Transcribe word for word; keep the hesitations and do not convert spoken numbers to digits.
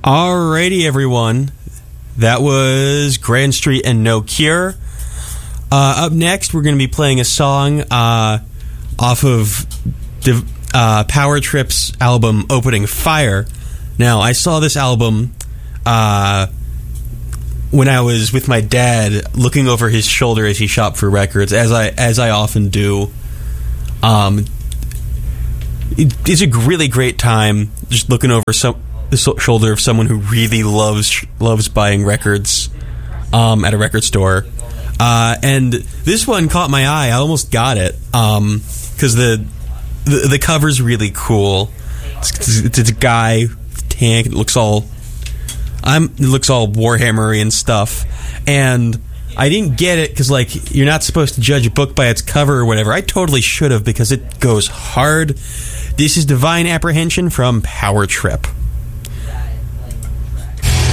Alrighty, everyone. That was Grand Street and No Cure. Uh, up next, we're going to be playing a song uh, off of the, uh, Power Trip's album Opening Fire. Now, I saw this album uh, when I was with my dad, looking over his shoulder as he shopped for records, as I as I often do. Um, it, it's a really great time just looking over some the so- shoulder of someone who really loves loves buying records um, at a record store. Uh, and this one caught my eye. I almost got it because um, the, the the cover's really cool. It's, it's, it's a guy with a tank. It looks all I'm. It looks all Warhammery and stuff. And I didn't get it because, like, you're not supposed to judge a book by its cover or whatever. I totally should have because it goes hard. This is Divine Apprehension from Power Trip.